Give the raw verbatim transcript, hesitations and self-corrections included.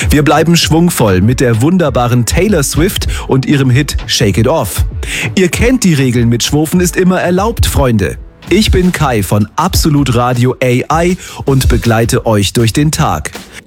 Wir bleiben schwungvoll mit der wunderbaren Taylor Swift und ihrem Hit Shake It Off. Ihr kennt die Regeln, mit Schwofen ist immer erlaubt, Freunde. Ich bin Kai von Absolut Radio A I und begleite euch durch den Tag.